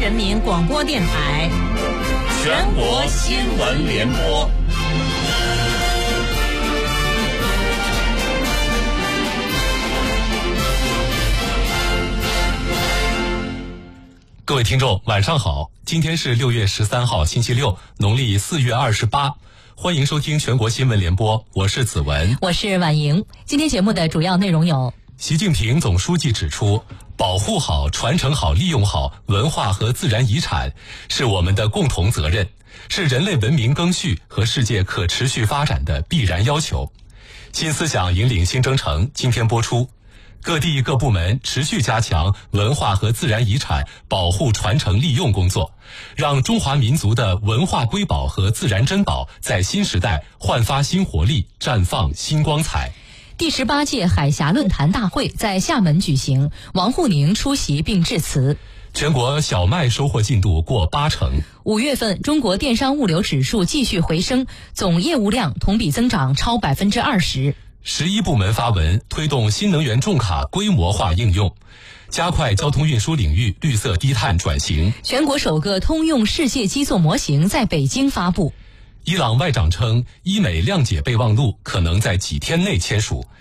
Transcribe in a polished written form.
人民广播电台全国新闻联播。 各位听众晚上好，今天是6月13号星期六，农历4月28，欢迎收听全国新闻联播，我是子文， 我是婉莹。今天节目的主要内容有： 习近平总书记指出，保护好、传承好、利用好文化和自然遗产是我们的共同责任，是人类文明更续和世界可持续发展的必然要求。新思想引领新征程今天播出。各地各部门持续加强文化和自然遗产保护、传承、利用工作，让中华民族的文化瑰宝和自然珍宝在新时代焕发新活力，绽放新光彩。 第18届海峡论坛大会在厦门举行，王沪宁出席并致辞。 全国小麦收获进度过80%。 5月份中国电商物流指数继续回升，总业务量同比增长超20%。 11部门发文推动新能源重卡规模化应用，加快交通运输领域绿色低碳转型。 全国首个通用世界基座模型在北京发布。 伊朗外长称，伊美谅解备忘录可能在几天内签署。